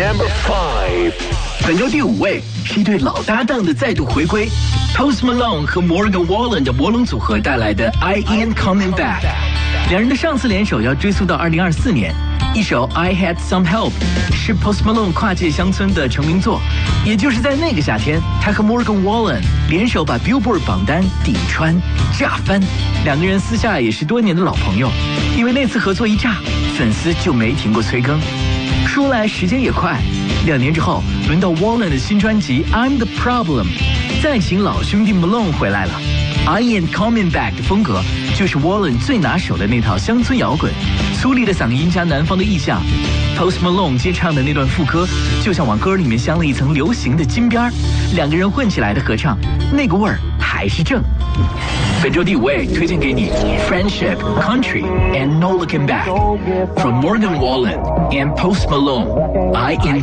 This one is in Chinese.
Number 5。 本周第5位是一对老搭档的再度回归 ，Post Malone 和 Morgan Wallen 的魔龙组合带来的 I Ain't Coming Back。两人的上次联手要追溯到2024年，一首 I Had Some Help 是 Post Malone 跨界乡村的成名作，也就是在那个夏天，他和 Morgan Wallen 联手把 Billboard 榜单顶穿炸翻。两个人私下也是多年的老朋友，因为那次合作一炸，粉丝就没停过催更。说来时间也快，2年之后，轮到 Wallen 的新专辑 I'm the Problem， 再请老兄弟 Malone 回来了。I Ain't Coming Back 的风格就是 Wallen 最拿手的那套乡村摇滚，粗粝的嗓音加南方的意象。Post Malone 接唱的那段副歌，就像往歌里面镶了一层流行的金边，两个人混起来的合唱，那个味儿还是正。本周第5位推荐给你 Friendship, Country and No Looking Back from Morgan Wallen and Post Malone. I Ain't